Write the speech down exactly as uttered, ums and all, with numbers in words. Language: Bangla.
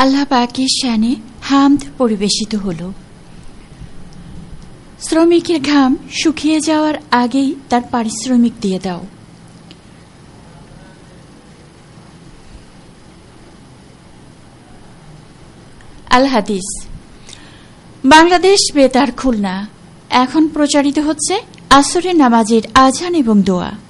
আল্লাহ পাকের শানে হামদ পরিবেশিত হল। শ্রমিকের ঘাম শুকিয়ে যাওয়ার আগেই তার পারিশ্রমিক দিয়ে দাও। আল হাদিস। বাংলাদেশ বেতার খুলনা। এখন প্রচারিত হচ্ছে আসরের নামাজের আজান এবং দোয়া।